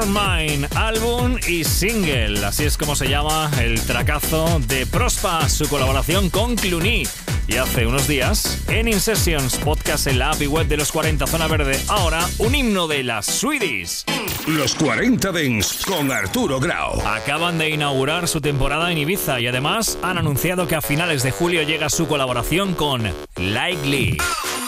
Your Mind, álbum y single, así es como se llama el tracazo de Prospa, su colaboración con Cluny. Y hace unos días, en In Sessions, podcast en la app y web de los 40 Zona Verde, ahora un himno de las Sweeties. Los 40 Dance con Arturo Grau. Acaban de inaugurar su temporada en Ibiza y además han anunciado que a finales de julio llega su colaboración con Likely.